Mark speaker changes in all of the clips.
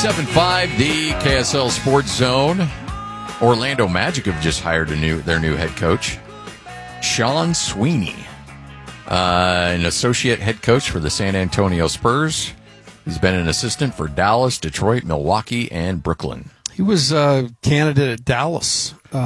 Speaker 1: 97.5, the KSL Sports Zone. Orlando Magic have just hired their new head coach, Sean Sweeney, an associate head coach for the San Antonio Spurs. He's been an assistant for Dallas, Detroit, Milwaukee, and Brooklyn.
Speaker 2: He was a candidate at Dallas, but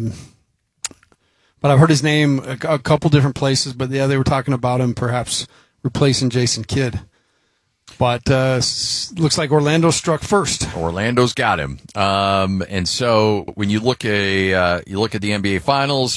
Speaker 2: I've heard his name a couple different places. But yeah, they were talking about him perhaps replacing Jason Kidd. But looks like Orlando struck first.
Speaker 1: Orlando's got him, and so when you look at the NBA Finals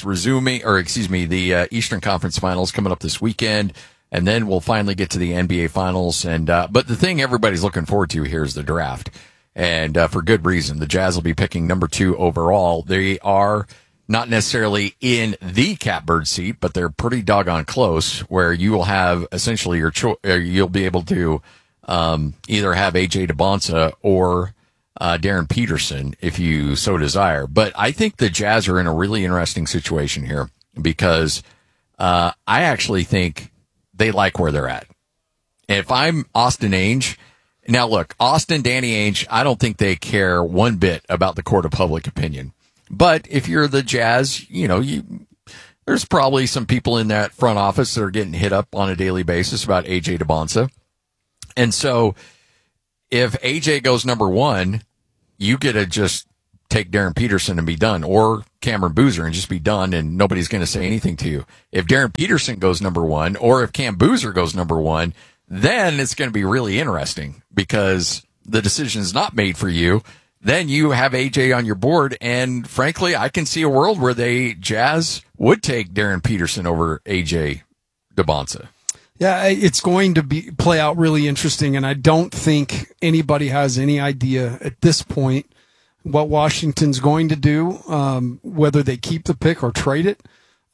Speaker 1: the Eastern Conference Finals coming up this weekend, and then we'll finally get to the NBA Finals. And but the thing everybody's looking forward to here is the draft, and for good reason. The Jazz will be picking number 2 overall. They are not necessarily in the catbird seat, but they're pretty doggone close. Where you will have essentially you'll be able to either have A.J. DeBonsa or Darren Peterson if you so desire. But I think the Jazz are in a really interesting situation here because I actually think they like where they're at. If I'm Austin Ainge, now look, Danny Ainge, I don't think they care one bit about the court of public opinion. But if you're the Jazz, there's probably some people in that front office that are getting hit up on a daily basis about A.J. DeBonsa. And so if AJ goes number 1, you get to just take Darren Peterson and be done, or Cameron Boozer and just be done, and nobody's going to say anything to you. If Darren Peterson goes number 1, or if Cam Boozer goes number 1, then it's going to be really interesting because the decision is not made for you. Then you have AJ on your board, and frankly, I can see a world where Jazz would take Darren Peterson over AJ DeBonsa.
Speaker 2: Yeah, it's going to play out really interesting, and I don't think anybody has any idea at this point what Washington's going to do, whether they keep the pick or trade it.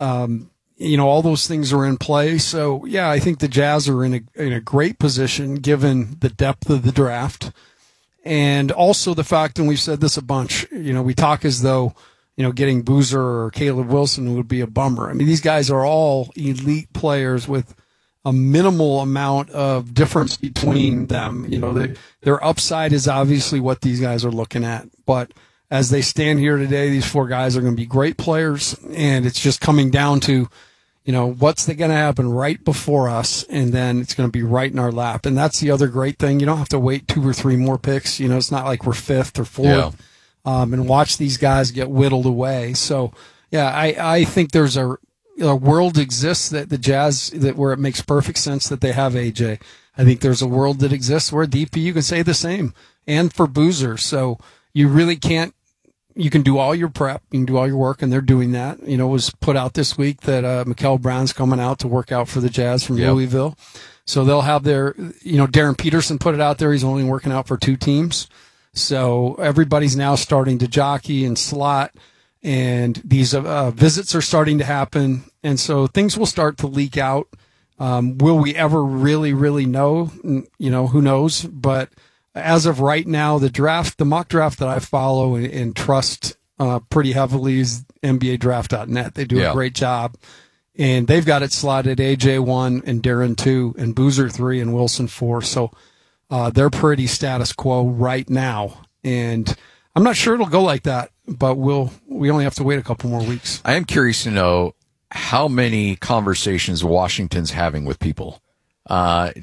Speaker 2: All those things are in play. So, yeah, I think the Jazz are in a great position given the depth of the draft, and also the fact, and we've said this a bunch, we talk as though getting Boozer or Caleb Wilson would be a bummer. I mean, these guys are all elite players with a minimal amount of difference between them. Their upside is obviously what these guys are looking at. But as they stand here today, these 4 guys are going to be great players, and it's just coming down to, what's going to happen right before us, and then it's going to be right in our lap. And that's the other great thing. You don't have to wait 2 or 3 more picks. It's not like we're 5th or 4th, and watch these guys get whittled away. So, yeah, I think there's a world exists that the Jazz, where it makes perfect sense that they have AJ. I think there's a world that exists where DP, you can say the same, and for Boozer. So you really can't. You can do all your prep, you can do all your work, and they're doing that. It was put out this week that Mikal Brown's coming out to work out for the Jazz from Louisville. So they'll have their, Darren Peterson put it out there. He's only working out for 2 teams. So everybody's now starting to jockey and slot. And these visits are starting to happen, and so things will start to leak out. Will we ever really, really know? Who knows? But as of right now, the mock draft that I follow and trust pretty heavily is NBADraft.net. They do a great job, and they've got it slotted AJ 1 and Darren 2 and Boozer 3 and Wilson 4. So they're pretty status quo right now, and I'm not sure it'll go like that, but we only have to wait a couple more weeks.
Speaker 1: I am curious to know how many conversations Washington's having with people, to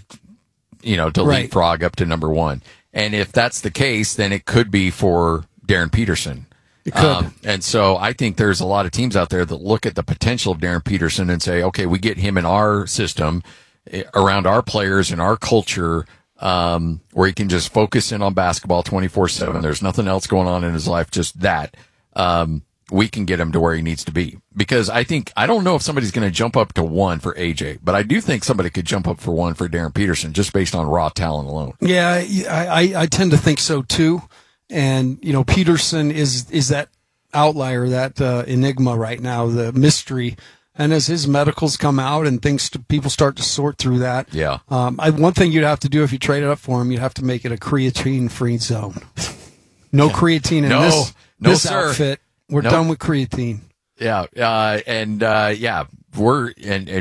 Speaker 1: leapfrog up to number 1. And if that's the case, then it could be for Darren Peterson.
Speaker 2: It could.
Speaker 1: And so I think there's a lot of teams out there that look at the potential of Darren Peterson and say, okay, we get him in our system, around our players and our culture, where he can just focus in on basketball 24/7. There's nothing else going on in his life, just that. We can get him to where he needs to be. Because I don't know if somebody's going to jump up to 1 for AJ, but I do think somebody could jump up for 1 for Darren Peterson just based on raw talent alone.
Speaker 2: Yeah, I tend to think so too. And, Peterson is that outlier, that enigma right now, the mystery. And as his medicals come out and people start to sort through that.
Speaker 1: Yeah.
Speaker 2: One thing you'd have to do if you traded up for him, you'd have to make it a creatine-free zone. No creatine in this outfit. We're done with creatine.
Speaker 1: Yeah.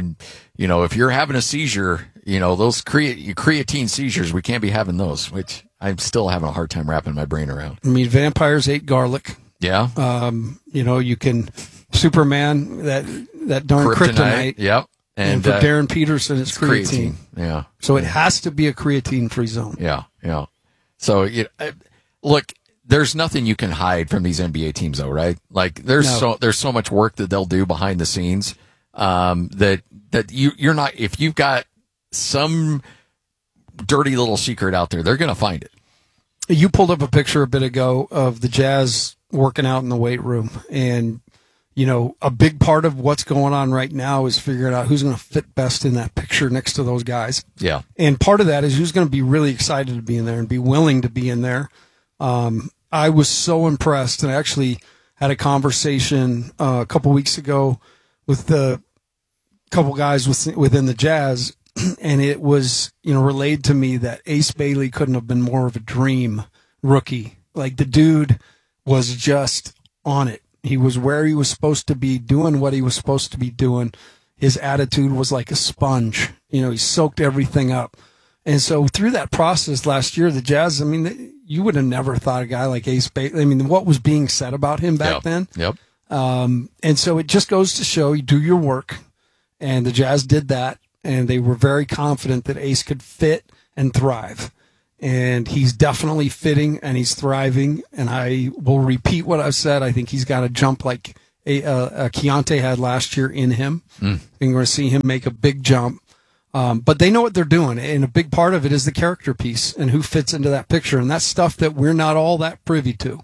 Speaker 1: If you're having a seizure, those creatine seizures, we can't be having those, which I'm still having a hard time wrapping my brain around.
Speaker 2: I mean, vampires ate garlic.
Speaker 1: Yeah.
Speaker 2: You can Superman that darn kryptonite.
Speaker 1: Yep.
Speaker 2: And for Darren Peterson, it's creatine.
Speaker 1: Yeah.
Speaker 2: So it has to be a creatine-free zone.
Speaker 1: Yeah. Yeah. So look, there's nothing you can hide from these NBA teams, though, right? Like there's so much work that they'll do behind the scenes that you're not. If you've got some dirty little secret out there, they're going to find it.
Speaker 2: You pulled up a picture a bit ago of the Jazz working out in the weight room, and a big part of what's going on right now is figuring out who's going to fit best in that picture next to those guys.
Speaker 1: Yeah.
Speaker 2: And part of that is who's going to be really excited to be in there and be willing to be in there. I was so impressed, and I actually had a conversation a couple weeks ago with the couple guys within the Jazz, and it was relayed to me that Ace Bailey couldn't have been more of a dream rookie. Like the dude was just on it. He was where he was supposed to be, doing what he was supposed to be doing. His attitude was like a sponge. He soaked everything up. And so through that process last year, the Jazz, I mean, you would have never thought a guy like Ace Bailey, I mean, what was being said about him back then?
Speaker 1: Yep.
Speaker 2: And so it just goes to show you do your work. And the Jazz did that. And they were very confident that Ace could fit and thrive. And he's definitely fitting and he's thriving. And I will repeat what I've said. I think he's got a jump like Keontae had last year in him. And we're going to see him make a big jump. But they know what they're doing. And a big part of it is the character piece and who fits into that picture. And that's stuff that we're not all that privy to.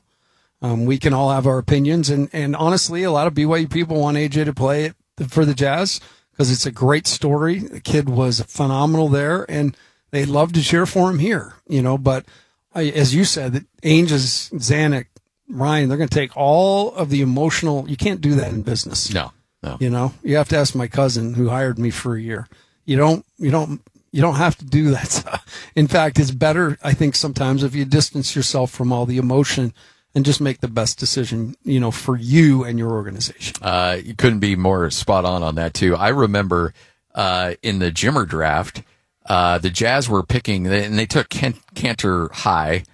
Speaker 2: We can all have our opinions. And honestly, a lot of BYU people want AJ to play it for the Jazz because it's a great story. The kid was phenomenal there. And they'd love to cheer for him here, but as you said, that Ainge, Zanuck, Ryan, they're going to take all of the emotional. You can't do that in business.
Speaker 1: No.
Speaker 2: You have to ask my cousin who hired me for a year. You don't have to do that stuff. In fact, it's better, I think, sometimes if you distance yourself from all the emotion and just make the best decision, for you and your organization.
Speaker 1: You couldn't be more spot on that too. I remember, in the Jimmer draft, the Jazz were picking, and they took Cantor high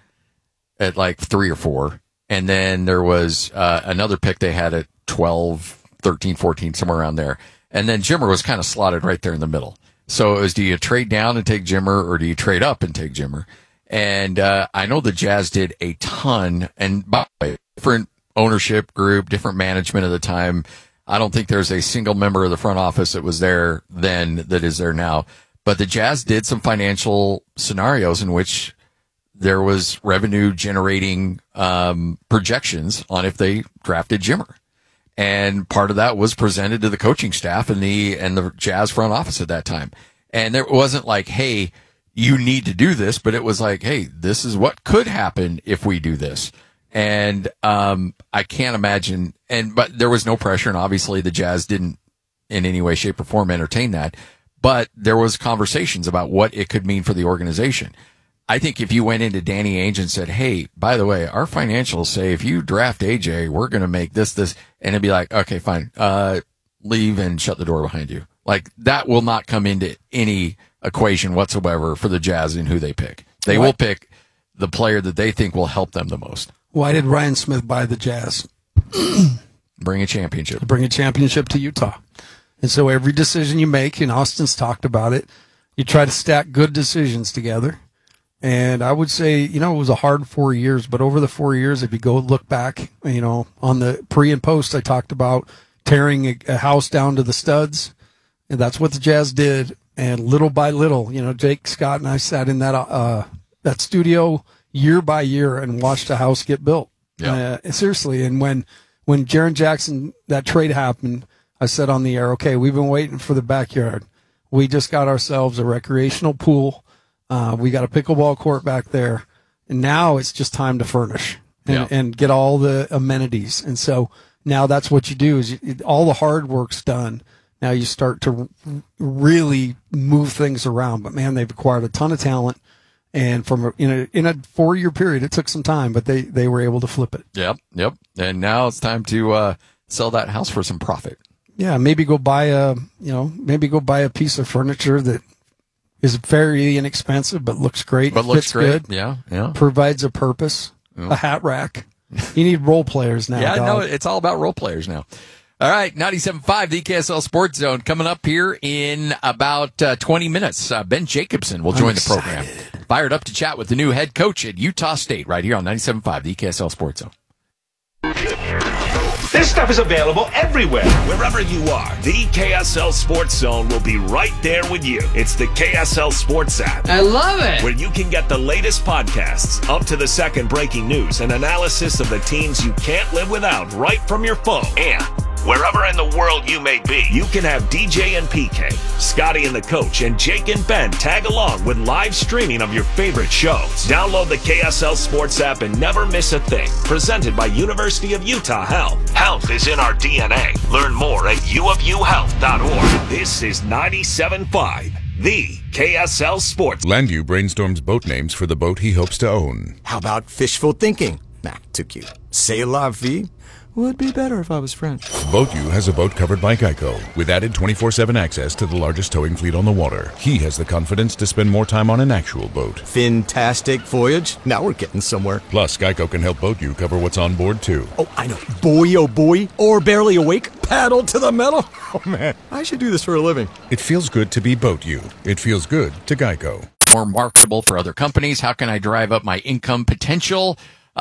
Speaker 1: at like 3 or 4. And then there was another pick they had at 12, 13, 14, somewhere around there. And then Jimmer was kind of slotted right there in the middle. So it was, do you trade down and take Jimmer, or do you trade up and take Jimmer? And I know the Jazz did a ton, and by the way, different ownership group, different management at the time. I don't think there's a single member of the front office that was there then that is there now. But the Jazz did some financial scenarios in which there was revenue generating projections on if they drafted Jimmer. And part of that was presented to the coaching staff and the Jazz front office at that time. And there wasn't like, hey, you need to do this, but it was like, hey, this is what could happen if we do this. And I can't imagine, but there was no pressure, and obviously the Jazz didn't in any way, shape, or form entertain that. But there was conversations about what it could mean for the organization. I think if you went into Danny Ainge and said, hey, by the way, our financials say if you draft AJ, we're going to make this, and it'd be like, okay, fine, leave and shut the door behind you. Like, that will not come into any equation whatsoever for the Jazz in who they pick. They will pick the player that they think will help them the most.
Speaker 2: Why did Ryan Smith buy the Jazz?
Speaker 1: Bring a championship.
Speaker 2: Bring a championship to Utah. And so every decision you make, and Austin's talked about it, you try to stack good decisions together. And I would say, it was a hard 4 years, but over the 4 years, if you go look back, on the pre and post, I talked about tearing a house down to the studs. And that's what the Jazz did. And little by little, Jake Scott and I sat in that studio year by year and watched a house get built.
Speaker 1: Yeah.
Speaker 2: Seriously. And when Jaren Jackson, that trade happened, I said on the air, okay, we've been waiting for the backyard. We just got ourselves a recreational pool. We got a pickleball court back there. And now it's just time to furnish and get all the amenities. And so now that's what you do is all the hard work's done. Now you start to really move things around. But man, they've acquired a ton of talent. And in a 4 year period, it took some time, but they were able to flip it.
Speaker 1: Yep. And now it's time to sell that house for some profit.
Speaker 2: Yeah, maybe go buy a piece of furniture that Is very inexpensive, but looks great.
Speaker 1: But looks
Speaker 2: Fits
Speaker 1: great.
Speaker 2: good.
Speaker 1: Yeah.
Speaker 2: Provides a purpose. A hat rack. You need role players now.
Speaker 1: Yeah,
Speaker 2: dog.
Speaker 1: no, it's all about role players now. All right, 97.5, the KSL Sports Zone, coming up here in about 20 minutes. Ben Jacobson will join the program. Fired up to chat with the new head coach at Utah State right here on 97.5, the KSL Sports Zone.
Speaker 3: This stuff is available everywhere.
Speaker 4: Wherever you are, the KSL Sports Zone will be right there with you. It's the KSL Sports app.
Speaker 5: I love it.
Speaker 4: Where you can get the latest podcasts, up to the second breaking news, and analysis of the teams you can't live without right from your phone. And wherever in the world you may be, you can have DJ and PK, Scotty and the coach, and Jake and Ben tag along with live streaming of your favorite shows. Download the KSL Sports app and never miss a thing. Presented by University of Utah Health. Health is in our DNA. Learn more at uofuhealth.org. This is 97.5, the KSL Sports.
Speaker 6: Landview brainstorms boat names for the boat he hopes to own.
Speaker 7: How about fishful thinking? Nah, too cute. C'est la vie? Would be better if I was French.
Speaker 6: BoatU has a boat covered by Geico, with added 24/7 access to the largest towing fleet on the water. He has the confidence to spend more time on an actual boat.
Speaker 7: Fantastic voyage. Now we're getting somewhere.
Speaker 6: Plus, Geico can help BoatU cover what's on board, too.
Speaker 7: Oh, I know. Boy, oh boy. Or barely awake. Paddle to the metal. Oh, man. I should do this for a living.
Speaker 6: It feels good to be BoatU. It feels good to Geico.
Speaker 1: More marketable for other companies. How can I drive up my income potential?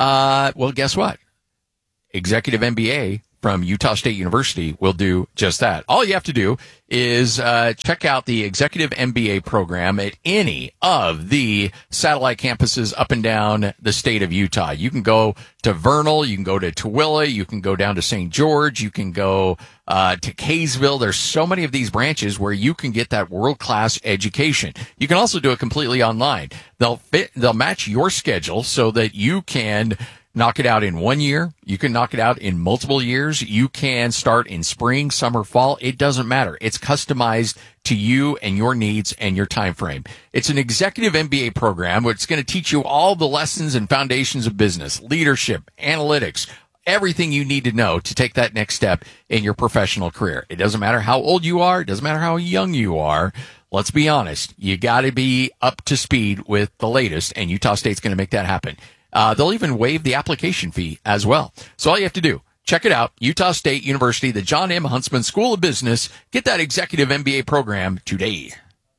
Speaker 1: Well, guess what? Executive MBA from Utah State University will do just that. All you have to do is check out the Executive MBA program at any of the satellite campuses up and down the state of Utah. You can go to Vernal, you can go to Tooele, you can go down to St. George, you can go to Kaysville. There's so many of these branches where you can get that world-class education. You can also do it completely online. They'll match your schedule so that you can knock it out in 1 year. You can knock it out in multiple years. You can start in spring, summer, fall. It doesn't matter. It's customized to you and your needs and your time frame. It's an executive MBA program which is going to teach you all the lessons and foundations of business, leadership, analytics, everything you need to know to take that next step in your professional career. It doesn't matter how old you are. It doesn't matter how young you are. Let's be honest. You got to be up to speed with the latest, and Utah State's going to make that happen. They'll even waive the application fee as well. So all you have to do, check it out. Utah State University, the John M. Huntsman School of Business. Get that executive MBA program today.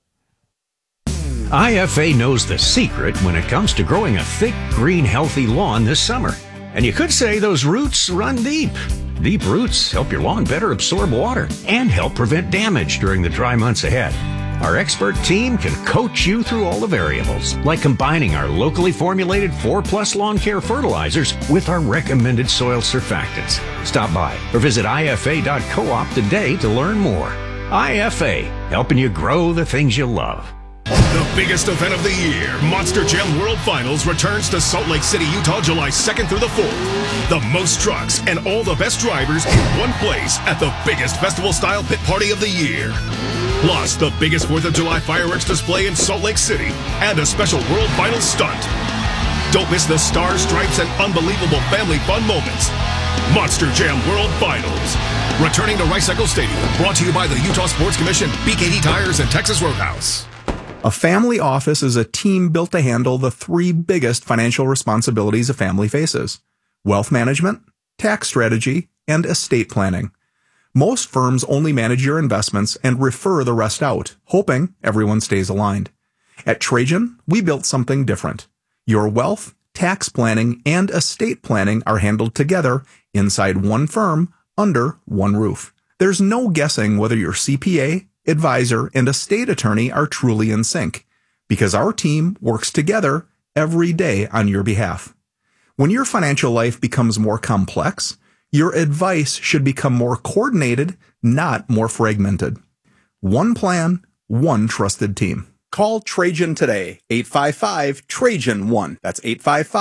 Speaker 8: IFA knows the secret when it comes to growing a thick, green, healthy lawn this summer. And you could say those roots run deep. Deep roots help your lawn better absorb water and help prevent damage during the dry months ahead. Our expert team can coach you through all the variables, like combining our locally formulated 4+ lawn care fertilizers with our recommended soil surfactants. Stop by or visit ifa.coop today to learn more. IFA, helping you grow the things you love.
Speaker 9: The biggest event of the year, Monster Jam World Finals, returns to Salt Lake City, Utah, July 2nd through the 4th. The most trucks and all the best drivers in one place at the biggest festival-style pit party of the year. Plus, the biggest 4th of July fireworks display in Salt Lake City and a special World Finals stunt. Don't miss the stars, stripes, and unbelievable family fun moments. Monster Jam World Finals. Returning to Rice Eccles Stadium. Brought to you by the Utah Sports Commission, BKD Tires, and Texas Roadhouse.
Speaker 10: A family office is a team built to handle the 3 biggest financial responsibilities a family faces: wealth management, tax strategy, and estate planning. Most firms only manage your investments and refer the rest out, hoping everyone stays aligned. At Trajan, we built something different. Your wealth, tax planning, and estate planning are handled together inside one firm under one roof. There's no guessing whether your CPA, advisor, and estate attorney are truly in sync, because our team works together every day on your behalf. When your financial life becomes more complex, your advice should become more coordinated, not more fragmented. One plan, one trusted team. Call Trajan today, 855-TRAJAN-1. That's 855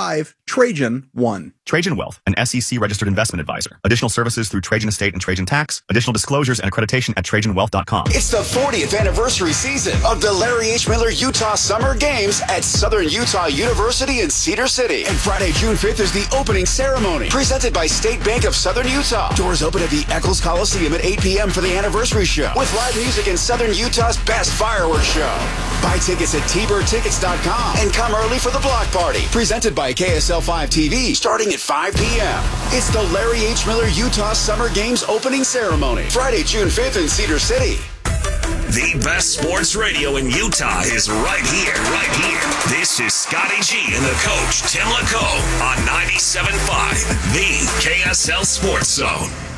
Speaker 10: Trajan 1.
Speaker 5: Trajan Wealth, an SEC-registered investment advisor. Additional services through Trajan Estate and Trajan Tax. Additional disclosures and accreditation at TrajanWealth.com.
Speaker 11: It's the 40th anniversary season of the Larry H. Miller Utah Summer Games at Southern Utah University in Cedar City. And Friday, June 5th is the opening ceremony, presented by State Bank of Southern Utah. Doors open at the Eccles Coliseum at 8 p.m. for the anniversary show, with live music and Southern Utah's best fireworks show. Buy tickets at tbirdtickets.com and come early for the block party, presented by KSL 5 TV, starting at 5 p.m. It's the Larry H. Miller Utah Summer Games opening ceremony, Friday, June 5th in Cedar City.
Speaker 4: The best sports radio in Utah is right here, right here. This is Scotty G and the coach, Tim LaComb, on 97.5, the KSL Sports Zone.